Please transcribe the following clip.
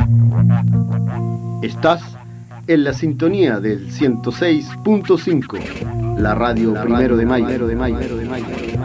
Estás en la sintonía del 106.5, la radio Primero de Mayo.